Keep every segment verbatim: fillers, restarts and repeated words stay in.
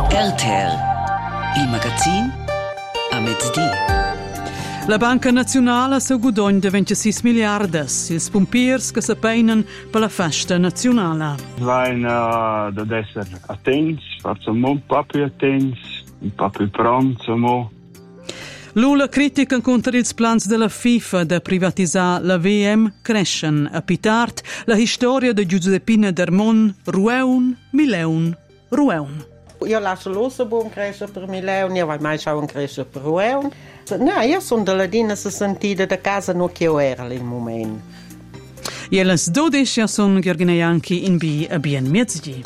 R T L, il magazin a mezzodì. La Banca Nazionale ha guadagno di ventisei miliardi, ils pompiers che si peinan per la festa nazionale. Vain uh, ad essere attenti, forse un po' più attenti, un po' più pronti. L'ula critica contro i plans della FIFA di privatizzare la V M crescen a Pitart la storia di Giuseppina Dermon Rueun, Mileun, Rueun. Io lascio l'osso buon crescere per Mileun, io vai mai un crescere per Rueun. No, io sono della dina se sentita da casa non che io era nel momento. E alle dodici sono Gheorghine anche in B a bien mezzodì.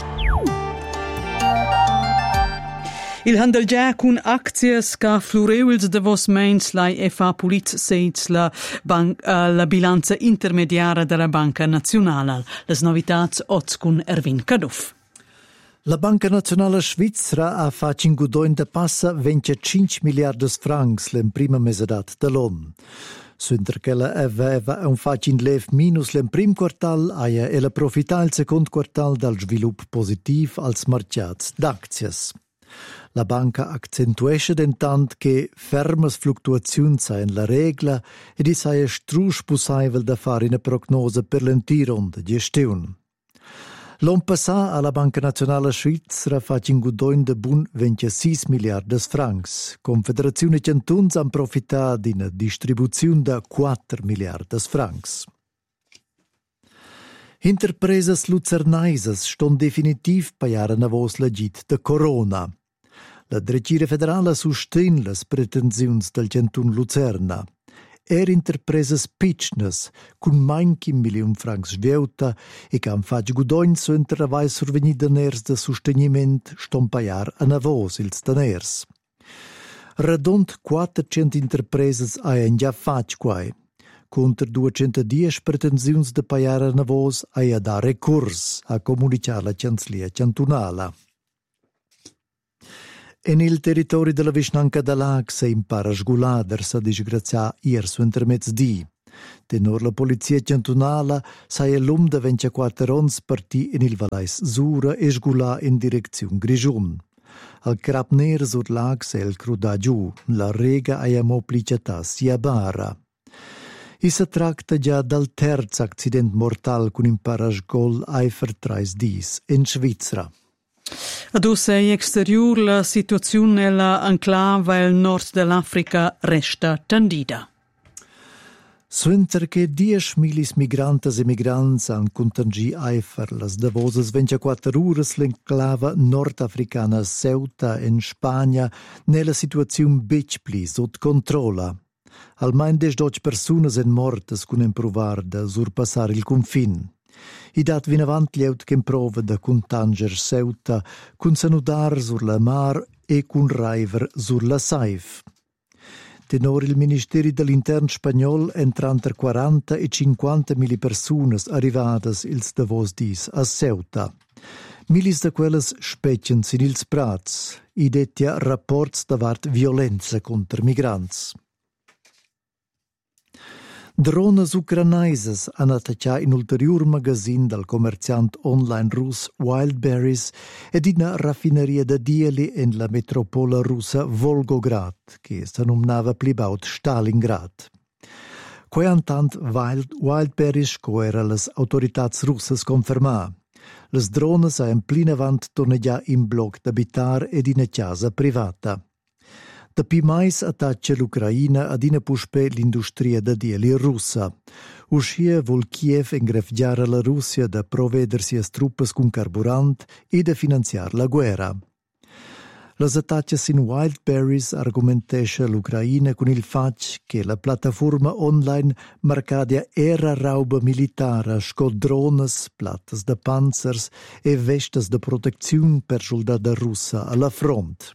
Il handel già con acties che floreuils de vos meins lai e fa pulit seits la, banc, uh, la bilanza intermediara della Banca Nazionale. Les novitats oz con Erwin Kaduff. La Banca Nazionale Svizzera ha fatto in guadagno da passa venticinque miliardi francs l'en prima mesedat dell'anno. Suenter che la aveva un fatto in lev minus l'en prim quartal aia e la profita il secondo quartal dal sviluppo positivo als marciats d'aczies. La banca accentuesce dentant che fermes fluctuazioni sain la regla e di saia strusch possibile da fare una prognose per l'entiron de gestione. L'anno passato alla Banca Nazionale Svizzera fatto in guadagno de bun ventisei miliardi francs. Confederazione Cantuns han profittato di una distribuzione da quattro miliardi francs. Interpreses lucernaises ston definitiv paiare navos legit de corona. La Direzione Federale sustin las pretensiuns del Cantun Lucerna. Er interpreses pitchnes, cun manchi milion francs sveuta e che han fatto guadagno su interravai surveni daners de sosteniment ston paiar a navos ils daners. Radont quattrocento interpreses haien già fatto quai. Contra duecentodieci pretensiuns de paiar a navos haia da recurs a comunicar la Canzlia cantunala. En il territorio della Vischnanca d'Alag se impara sgulader sa disgrazia ier su intermezzdi. Tenor la polizia cantunala saia l'um de ventiquattro ons partì in il Valais Sura e sgulà in direzione Grigiun. Al crap ner sur lag se il cruda giù, la rega aia moplicata sia bara. I si tracta già dal terzo accident mortal con impara sgol ai vertrais dis in Svizzera. Ad Ossei exterior la situazione nella enclave al nord dell'Africa resta tendida. Suenter che dieci milis migrantes e migrants han contagi eifer las davoses ventiquattro ures l'enclave nordafricana Ceuta in Spagna nella situazione bec pli sot controlla. Almain desdoc personas en mortes cun improvar da surpassar il confin. I dat vin avant lieut che prova da contanger Ceuta cun sanudar sur la mar e cun raiver sur la saif. Tenor il Ministeri dell'Intern spagnol entran tra quaranta e cinquanta mili personas arrivadas ils davos dis a Ceuta. Milis da quelles specien sin ils prats, i detia rapports davart violenza contra migrants. Drones ucranaises han attacciato in ulterior magazin dal commerciant online rus Wildberries ed in una raffineria da Dieli in la metropola russa Volgograd, che si nominava plibaut Stalingrad. Quei antant Wild, Wildberries co era las autoritats russas confermà. Les drones han plinavant tornegià in bloc d'abitar ed in a casa privata. Da pi mais attaccia l'Ucraina ad ina puspe l'industria da dieli russa. Uscia vol Kiev ingrefgiare la Russia da provvedersi a truppes con carburant e da finanziar la guerra. Las attaccias in Wildberries argumentesce l'Ucraina con il fac che la piattaforma online marcadia era rauba militara sco drones, plattas da panzers e vestas da protezione per soldata russa alla front.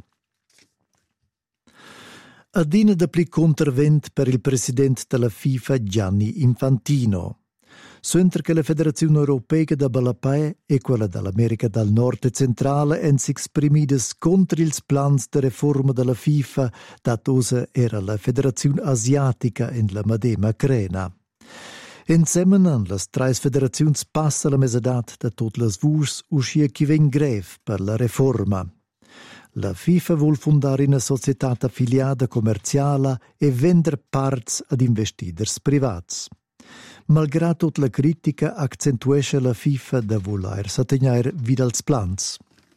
Adina da pli contravent per il presidente della FIFA Gianni Infantino. Suenter che la Federazione Europea da Balapae e quella dell'America del Nord e Centrale en si esprimides contro ils plans de reforma della FIFA, dat usa era la Federazione Asiatica in la medema crena. Insieme an las trais federaziuns passa la mesedat da tot las vurs uscia chi ven grev per la reforma. La FIFA vuol fundare una società affiliata commerciale e vender parts ad investiders privats. Malgrado tut la critica, accentuesce la FIFA da voler s'attegnar vid als plans.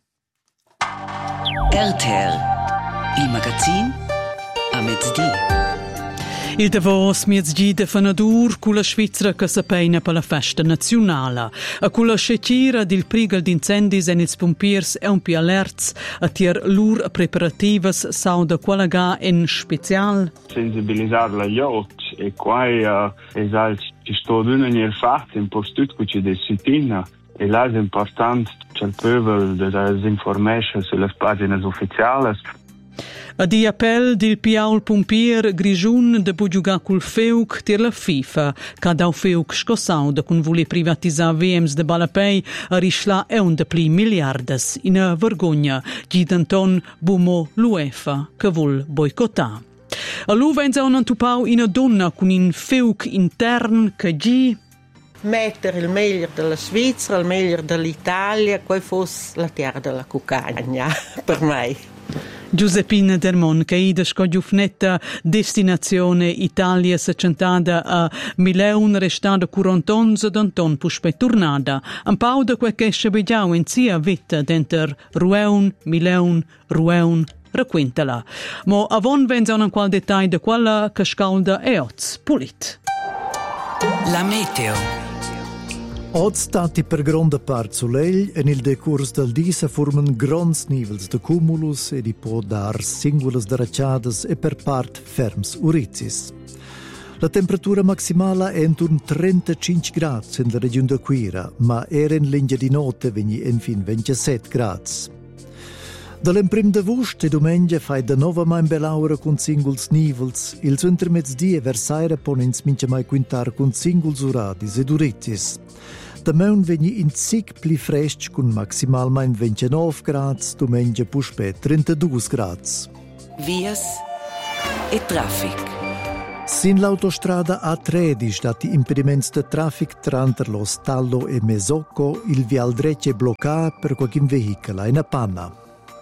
R T L, il magazin a mezzodì. Il Davos miezdi de Fanadur con la Svizzera che s'appeina per la festa nazionale. A con la scetira del prigel d'incendis en ils pompiers è un più alerts a tier lur preparativas sau da qualaga in special. Sensibilizzare la yacht e qua uh, esal ci sto d'una nel fatto in postut cu ci desitina e là è importante che il pöbel de information sulle pagine ufficiali. A di appel del Piaul Pompier Grigiun de bugiuga cul feuc ter la FIFA, ca dau feuc scossau da cun vuli privatizar V Ms de Balapei a risla e un de pli miliardes in a vergogna, gi d'Anton bumo l'UEFA, che vul boicotà. A lu venza un antupau in a donna cun in feuc intern che gi mettere il meglio della Svizzera, il meglio dell'Italia, poi fosse la terra della cucagna, per me. Giuseppina Dermon, che ida scogiufnetta destinazione Italia s'accentata a Mileun restata quarantonza d'Anton puspe tornada. Un pau da quel che scebegiau in sia vita denter Rueun, Mileun, Rueun, raquintala. Mo avon venza un qual dettagli de quella che scalda e oz pulit. La meteo. Oggi stati per grande parte solegl e nel decurs del dì si formano grandi nivels de cumulus e di può dar singulas deracciadas e per part ferms urizis. La temperatura maximale è intorno trentacinque gradi nella regione de Quira, ma era in linea di notte vegni infin ventisette gradi. Dall'emprim d'avust e domenica fai da nova mai in belaura con singuls nivels, il suo intermezdia versaire ponens mince mai quintar con singuls uradis ed uritis. Da meun vegni in zic pli fresc con maximal mai in ventinove gradi, domenica puspe trentadue gradi. Vias e traffic. Sin l'autostrada A tredici dati impediments de traffic tra lo Stallo e Mesocco, il vial dretto è bloccato per qualche veicolo in panna.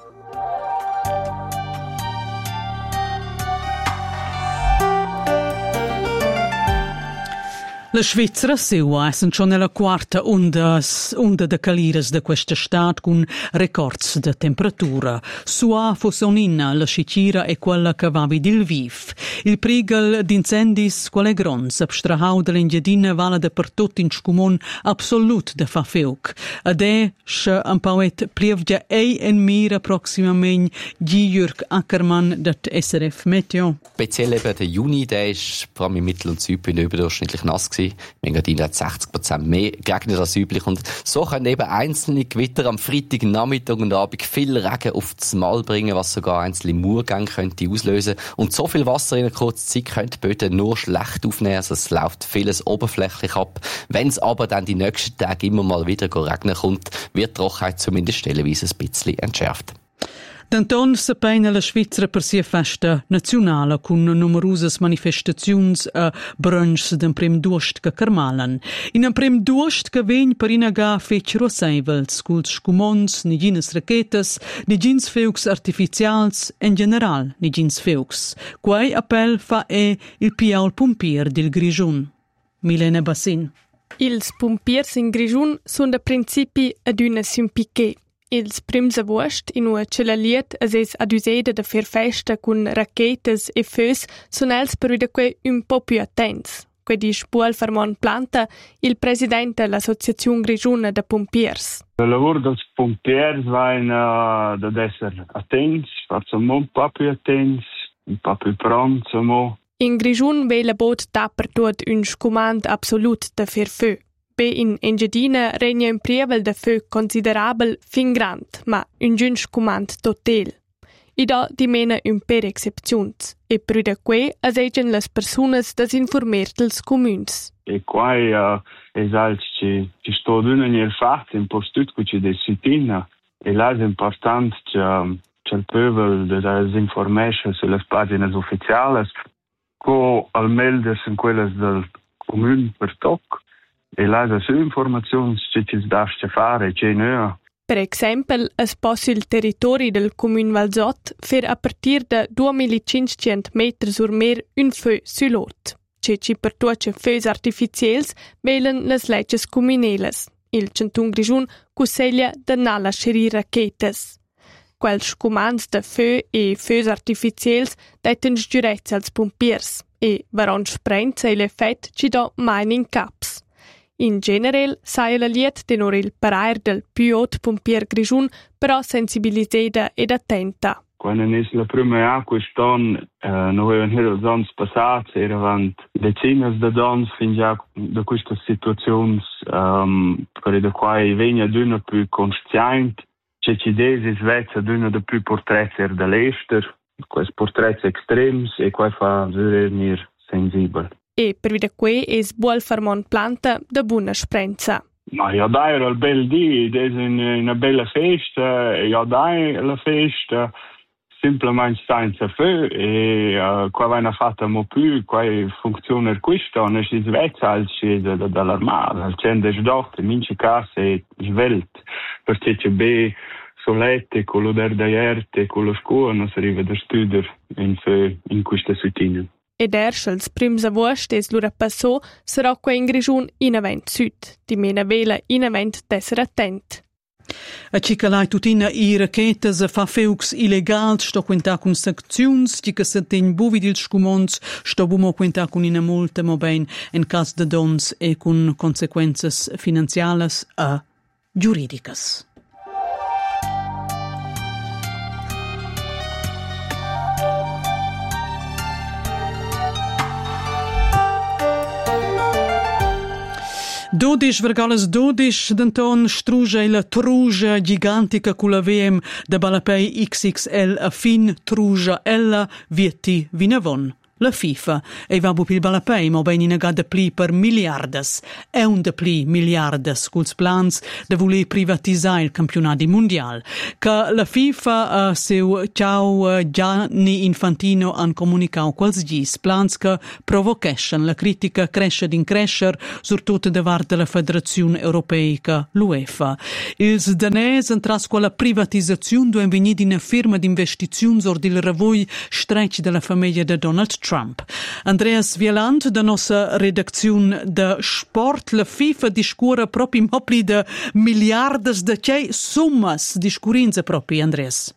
La Svizzera seua è schon nella quarta onda, onda de caliras de questa stat con records de temperatura. Sua fossonina la scicira è quella che va vid il viv. Il prigel d'incendis qual è grons abstrahau de l'engiadina vala de per tot in scumon absolut de fa feuc. Ad è sche un pauet plievgia ei en mira proximament G. Jürg Ackermann dat S R F Meteo. Speziell eben der Juni, der ist vor allem in Mittel- und Südbühne überdurchschnittlich nass gewesen. Engadin hat sechzig Prozent mehr geregnet als üblich. Und so können eben einzelne Gewitter am Freitag, Nachmittag und Abend viel Regen auf das Mal bringen, was sogar einzelne Murgänge könnte auslösen. Und so viel Wasser in einer kurzen Zeit können die Böden nur schlecht aufnehmen. Also es läuft vieles oberflächlich ab. Wenn es aber dann die nächsten Tage immer mal wieder regnen kommt, wird die Trockenheit zumindest stellenweise ein bisschen entschärft. D'Anton s'appeina la Svizzera per sia festa nazionale con numerosas manifestaziuns a brunchs d'en prem duost che carmalan. In en prem duost che vegn per inaga fec roseivels, culs scumons, nigines rachetas, nigins feucs artificials, en general nigins feucs. Quai appel fa e il Piaul Pompier del Grigiun. Milena Bassin. Ils pompiers in Grigiun sun da principi ad una simpiché. Ils prims agost, in ua celaliet, as es aduseda da fer festa cun rachetas e fös, sun els per uda quei un po' più attents. Quei di spuol Fermon Planta, il presidente dell'Associazione Grigiuna de Pompiers. Il lavoro dei pompiers va in, uh, ad essere attenti, forse un po' più attenti, un po' più pronti. In Grigiun ve la bot da per tot un scumand absolut da fer fö. Be in Engiadina regna un prievel de fö considerabel fin grand, ma un giun scumand total. I da dimena un per excepziuns, e per da que as egen las personas das informer dels communs. E qua uh, esal ci, ci sto d'una nel fatto in postut cu ci desitina, e là è importante che, che il pöbel das information sulle pagine ufficiali, co al meldes in quelles del comune per toc, e là da su informazioni ci ci daste fare, c'è no. Per exempel, es possa il territori del Comune Valzot fer a partir de duemilacinquecento metri sur mer un feu sull'ot. Ceci per tuoce feus artificiels velen las legges comuneles. Il Cantun Grischun cuseglia de nala scheri rachetes. Quels comans de feu e feus artificiels detten sgiurezza als pompiers e varon sprenza e l'effet ci do mining caps. In general, sai la liet tenor il parair del più pompier Grischun, però sensibilizzata ed attenta. Quando è la prima acqua ston, eh, non avevano hele dons passati, erano decine di dons fin già da queste situazioni, um, per le quali veniva d'una più consciente, c'è ci desi Svezia d'una di più portretti dall'ester, questi portretti estremi e qua fa venire sensibile. E per via qui è buon farmon planta da buona sprenza. Ma ja dai era il bel dì, è una bella festa, ja dai la festa, semplicemente senza feu, e uh, qua va una fatta mo più, qua funziona questo, non si svezza al scede dall'armata, al centro d'occhio, minci case e svelt, perché c'è be solette, con l'odore d'aierte, con lo scuola, non si arriva da studiare in, in questa settimana. Ed erst als prims agost es lura passò sarà qua in Grischun in avent süd, di mena vela in avent d'esser attent. A cicalai tutina i rachetes fa feux illegals sto quenta con sancziuns di che se ten buvi dils scumons sto bumo quenta con ina multa mo ben en cas de dons e con consequences finanzialas a giuridicas. dodici virgola dodici denton struge la truja gigantica con la V M da Balapei X X L a fin truja ella vieti vinavon. La FIFA e va bu pil Balapei mo ben inaga de pli per miliardes e un de pli miliardes culs plans de voler privatizzare il campionati mondial che la FIFA uh, seu ciao uh, Gianni Infantino han comunicau quals gis plans che provocation la critica cresce din crescer surtut de vart de la Federazione Europeica l'UEFA. Ils danès entras quella privatizzazione duen venid in firma d'investiziuns or dil ravoi stretch de la famiglia de Donald Trump. Andreas Wieland, da nostra redazione de Sport, la FIFA discura proprio mopli de miliardes de cei summas discurinze proprio, Andreas.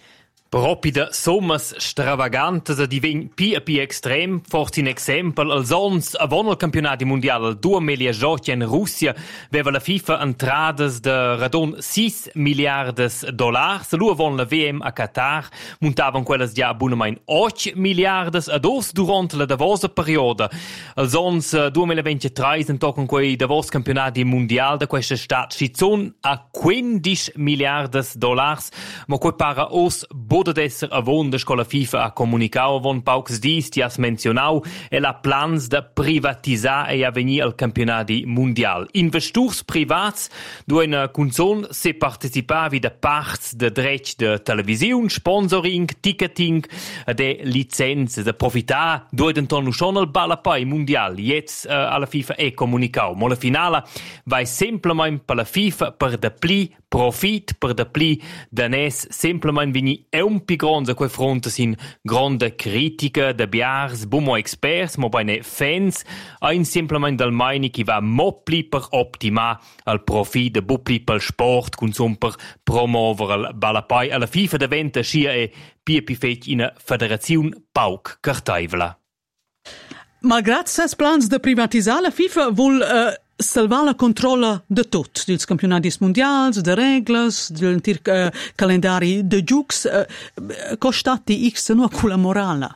Proprio de sommas stravagantes a divent pi a pi extrem, forse in exempel als ons avon il campionati mondial al duemiladiciotto in Russia veva la FIFA entrades de radon sis miliardes dollars, lu avon la V M a Qatar montavan quellas già abonament otto miliardes ad os durant la davosa perioda. Als ons duemilaventitré en tocan quei davos campionati mondial de questa stat schizon a quindici miliardes dollars, ma quei para os Boda d'esser avon de scola FIFA a comunicau avon paucs dis ti has mencionau e la plans de privatisar e a venir al campionati mondial. Investors privats duen cunzon se participavi de parts de drech de televisiun, sponsoring, ticketing, de licenze, de profitar due d'entorno schon al Balapei mondial. Jetzt uh, alla FIFA e comunicau. Ma la finala vai semplament per la FIFA per de pli profit, per de pli danès semplament vini e un pi gronda quei fronte sin gronda critica de biars, bumo experts, mo bene fans, ein semplament dal meini chi va mo pli per optima al profit de bu pli pel sport, consum per promover al Balapei. Alla FIFA diventa scia e pia pi fetg ina federaziun pauc cartaivla. Malgrat ses plans de privatizzar, la FIFA vol uh, salvar la controlla de tot, dels campionats mondials, de regles, del tir uh, calendari de giucs, uh, costati x no con la morala.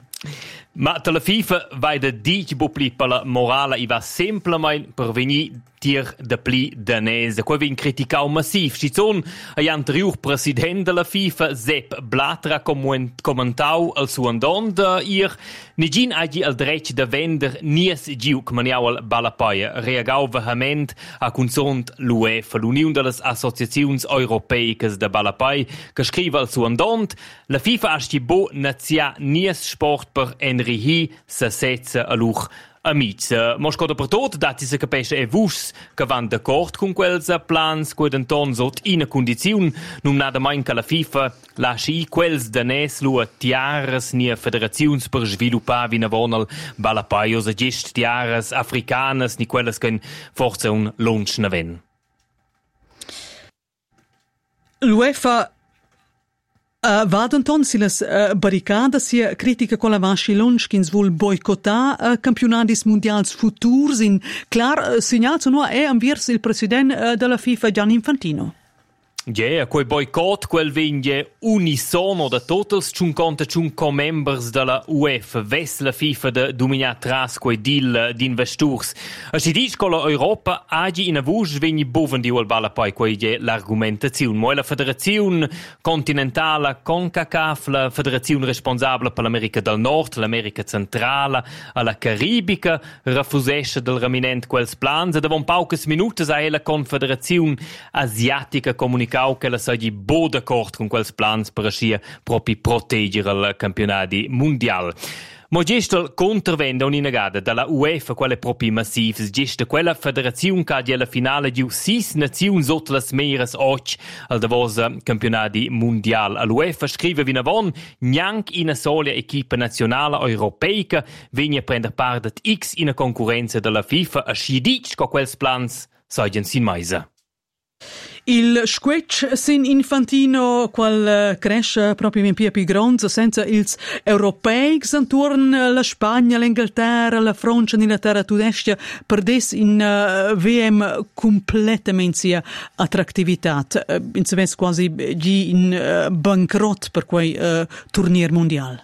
Ma te la FIFA vai de dic bu pli per la morala i va semplament per venir tir de pli danese. Qua vin criticau massiv. Schizon a anterior president de la FIFA, Sepp Blatter, ha commentau al suo andon de ir negin agi al drech de vender nies giuc maniau al Balapei. Reagau vehement a consont l'UEFA, l'Unione de les Associaziuns Europeicas de Balapei, che scrive al suo andon la FIFA ha sti bo nazia nies sport per enrihi se setze a luch amici. Ma scoda per tot, dati se capisce e vus che van d'accordo con quels plans, quei denton sot in condizione, non nada mai che la FIFA lasci quels danès lua tiaras ni federazions per sviluppar vina vonal balapaios a gest tiaras africanas ni quelles che forse un lunch na ven. L'UEFA Uh, Vadenton si les uh, barricadas sia critica con la vasci lunch che vuol boicottare uh, campionati mondiali futurs in clar uh, segnal sono è anvers il presidente uh, della FIFA Gianni Infantino. Yeah, quei boicott quel vinge unisono da totals cinquantacinque members della UEFA ves la FIFA de dominar tras quei deal d'investors. A si dice che l'Europa agi in avus vigni boven di balla poi quei je l'argumentazione. Mo la federazione continentale CONCACAF, la federazione responsabile per l'America del Nord, l'America centrale, alla Caribica, refusesce del raminent quels plans e davon paucas minutas a la Confederazione Asiatica comunicare che la saggi bo d'accordo con quels plans per ascia proprio proteggere il campionato mondiale. Ma gesto contravende un'inagada dalla UEFA quelle proprio massive, gesto quella federazione che alla finale di sis nazioni sotto le meires och al davos campionato mondiale. L'UEFA scrive vinavon neanche in una sola equipa nazionale europeica viene a prendere parte X in una concorrenza della FIFA a si dice che quels plans saggen sin meisa. Il squetch sin Infantino qual cresce proprio in più più grande senza ils europei intorno la Spagna, l'Inghilterra, la Francia e la terra tudestia perdes in uh, V M completamente attrattività. Uh, in se quasi in uh, bankrot per quei uh, turnier mondiale.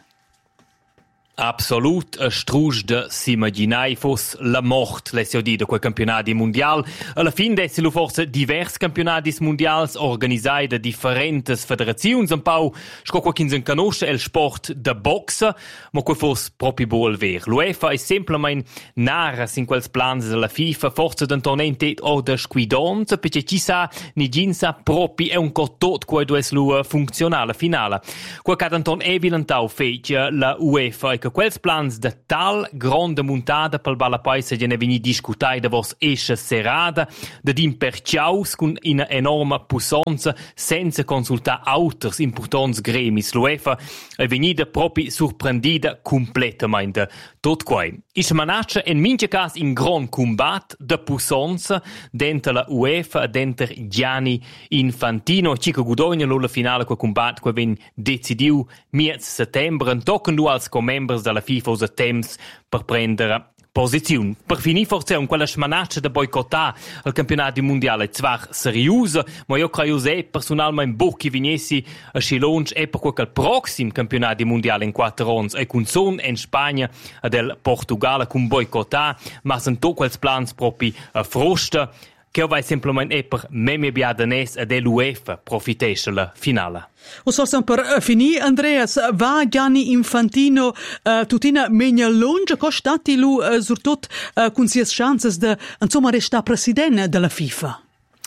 Absolut, a strusch de s'imaginai fos la mort, lesio di de quei campionati mondial. Alla fin dessi lo forse divers campionati mondials organisai da differentes federazions, un pau sco qua kin sen conosce el sport da boxa, ma quei fos proprio bo al ver. L'UEFA è semplicemente naras in quels plans della FIFA, forse d'antonente o da squidonza, perché ci sa ni ginsa proprio è un cottot quei dues lua funzionale finale. Qua cadanton evidentau fece la UEFA e che quels plans de tal grande montada pel balapai se gene veni discutai da vos esce serada, de din perciaus con ina enorma pussonza senza consultar auters importants gremis. L'UEFA è venida proprio surprendida completamente tot quai. Is manaccia en mince cas in gran combat de pussonza dentro la UEFA e dentro Gianni Infantino. Cica gudogne lo la finale quel combat que ven decidiu miez settembre, en tocken du als comembers dalla FIFA usa temps per prendere posizione. Per finire forse un quella smanaccia da boicottare il campionato mondiale zwar seriosa, ma io credo che personalmente bocchi vignesi a Chilonge e per quel prossimo campionato mondiale in quattro anni e con son in Spagna e del Portogallo con boicottare, ma sono tutti quels plans proprio a frosta che vai semplicemente per meme biadanes e dell'UEFA profitesce la finale. O so per uh, finire, Andreas, va Gianni Infantino uh, tutina megna lunge, costati lu uh, surtot uh, con sias chances de, insomma, resta presidente della FIFA?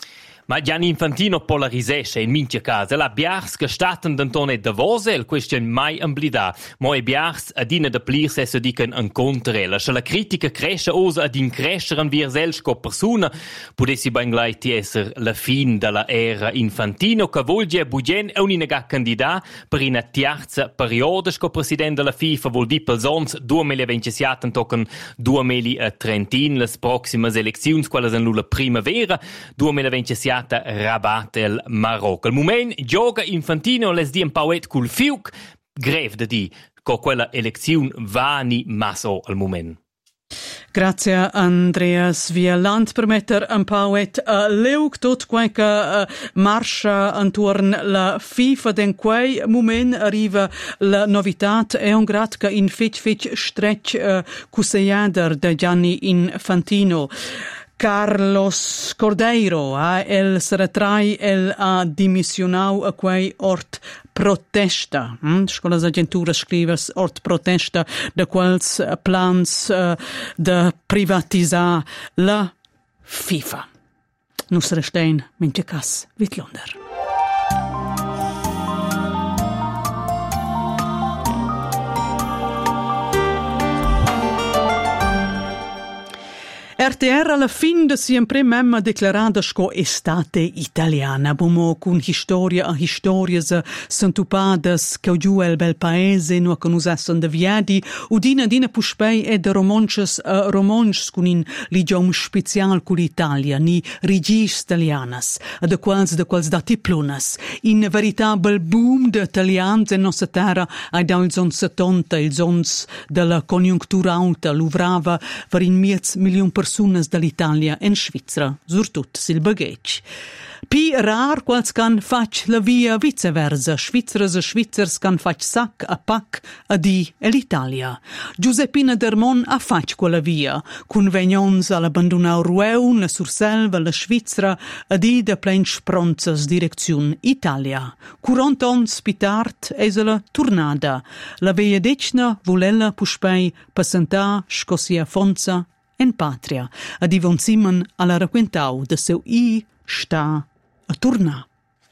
Ma Gianni Infantino polarisesce in mince case. La biars che staten d'antone de vose, il question mai amblida. Ma e biars adina de plir se se dican an contrela. Se la critica cresce osa ad increscere vir selsco persona, potessi ben gleiti esser la fin della era Infantino, che volge bugen e un'inega candidat per una terza periodo sco presidente della FIFA vol di pel sons duemilaventisette tocken duemilatrentin, les proximas eleczions, quelle sono la primavera, duemilaventisette Rabat el Marocco. Al moment gioca Infantino les di un pauet cul fiuc, grev de di, co quella elezione va ni maso al moment. Grazie Andreas Vieland per mettere un pauet uh, leuk tot quei che uh, marscia intorno la FIFA den quei moment arriva la novità e un grat che in fitch fitch stretch uh, cuseiader de Gianni Infantino. Carlos Cordeiro, eh, el se retrai, el ha dimissionau a quei ort protesta. Hm? Scolas agenturas scrivers ort protesta de quels plans uh, de privatizar la FIFA. Nus restein mince cas Wittlunder. R T R alla fin de sempre memma declarada sco estate italiana, bomo con historia a historias santupadas che giù el bel paese no conosassan de viadi, udina dina puspei e de romanches uh, romanches con in ligiom special con l'Italia, ni rigis italianas, de quals de quals dati plunas, in veritabel boom de italians en nostra terra ai da ils ons settanta, ils ons de la conjunctura alta, luvrava per in miez milion personas dall'Italia en Svizzera, surtut sil baghetg. Pi rar quals can fac la via viceversa, Svizzeras e Svizzers can fac sac a pac a di e l'Italia. Giuseppina Dermon a fac quella via, cun vegnons all'abbandonau Rueun, la Surselva, la Svizzera, a di de plein spronzas direziun Italia. Curant ons pitart esela turnada. La veia decna volella puspei passentà scosia fonza en patria, ad Ivon Simon alla raquentau de seu i sta a tornar.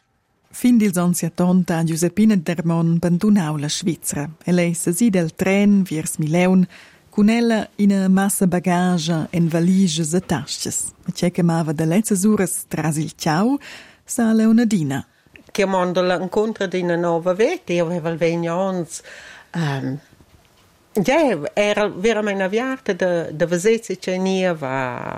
Fin dils ons settanta Giuseppina Dermon abbandonau la Svizzera e lei si del tren viers Mileun con ella ina massa bagage en valiges e tasches. E c'è che mava de letzes uras tras il ciao sa Leonadina. Chiamando l'incontro di una nuova vita, io avevo il vegnons um, ja, era veramente avviata da da vedere che nieva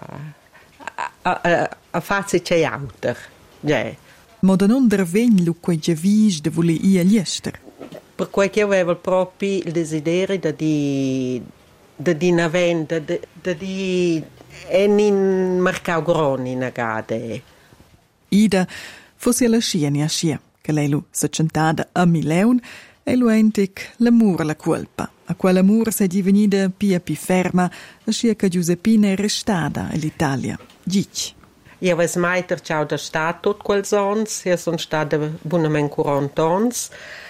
a a a farsi che auter. Ja. Ma da non dervegn lu quei gevis de vole ia liester. Per cui che avevo proprio il desiderio da di da di navenda da da di en in mercau groni nagade. Ida fosse la scienia scia che lei lu se centada a Mileun e lu entic l'amor la colpa. A quell'amor si è divenuta pia più ferma, scia che Giuseppina è restata all'Italia. Gic. Io avevo mai terciau da stato tutti quels ons, io sono stata buonamente quaranta ons.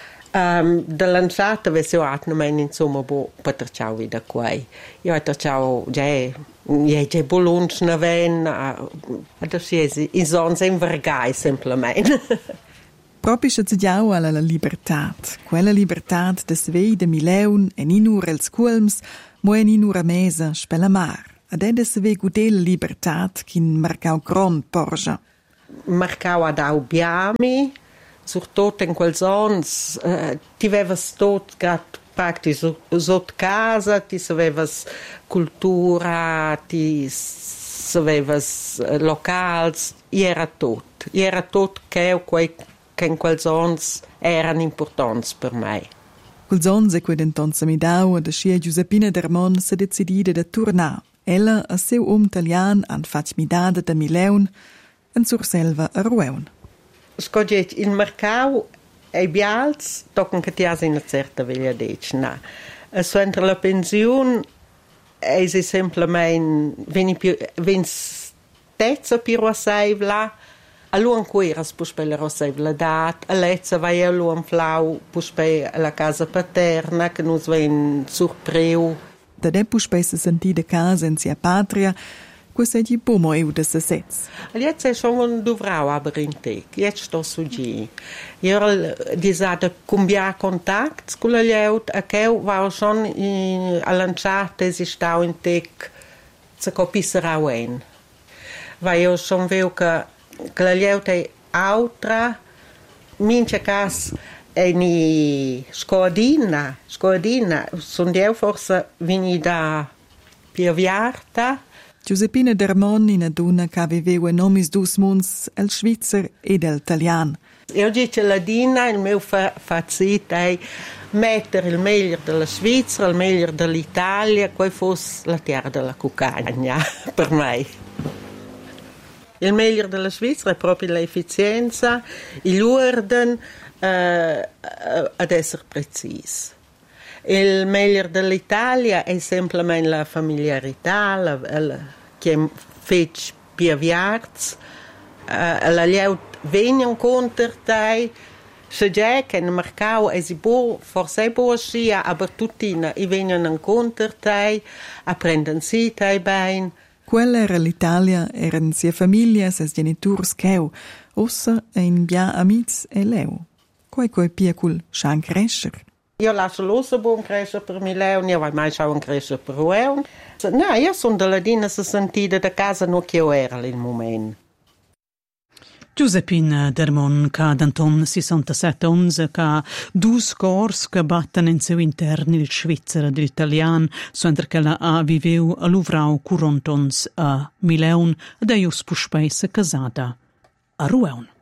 Um, dall'ansata avevo fatto non insomma bo per terciau vida quei. Io ho terciau già io già bolunch na ven, adesso i ons in vergai semplicemente. Proprio se zidiau alla la libertat, quella libertat de svei de Mileun e ninur els culms, mo e ninur a mesa spella mar. Ad ed se ve gudel libertat kin marcau gron porja. Marcau ad au biami, surtot in quels ons, uh, ti vevas tot gat pacti sot casa, ti savevas cultura, ti savevas uh, locals, i era tot. I era tot cheu quei che in quels ons erano importanti per me. Quels ons e quei d'entonza mi dau ad ascia Giuseppina Dermon se decidida da tornar. Ella a seu om italian han fac midada da Mileun en Surselva a Rueun. Scoget il mercau e i bials toccano che ti has in una certa veglia dec, na. E so entra la pensione e si semplicemente veni più veni stezza più a saivla. A luan queras puspe la rosevla dat, a lezza vai a luan flau puspe la casa paterna che nus ven surpreu. Da de puspe se senti de casa in sia patria, questa è di pomo eu de se sez. Jetzt è schon un duvrau aber in tec, jetzt sto su gi. Io disata cumbia contact con la leut, a cheu va schon a lanciate si stau in tec se copisserà wen. Va io schon veu che che la lieuta è altra, mince cas è ni scodina, scodina, sono io forse vini da Piaviarta. Giuseppina Dermon in aduna che aveva nomis dus mons, el Svizzer ed el Italian. Io dice la dina, il mio fa- fazit è mettere il meglio della Svizzera, il meglio dell'Italia, poi fosse la terra della cucagna, per me. Il meglio della Svizzera è proprio l'efficienza, l'ordine eh, ad essere precisi. Il meglio dell'Italia è semplicemente la familiarità, la, la, che fa più viarz, eh, la liut vengono contro te, se già che nel mercato è buono, forse è buono sia, ma tutti vengono contro te, apprendono si te bene. Quella era l'Italia, eran sia famiglia, ses geniturs cheu, ossa ein bia amiz e leu. Quai coi pia cul schan crescer. Io lascio l'osso buon crescere per Mileun, io vai mai un crescere per Ueun. No, io sono della dina se sentita da casa non che io era nel momento. Giuseppina Dermon, ca d'Anton sessantasette ons, ca dus cors che batten in seu intern il Svizzera e l'Italian, suenter che la ha viveu a Luvrau quaranta ons a Mileun, ed eius puspei se casada a Rueun.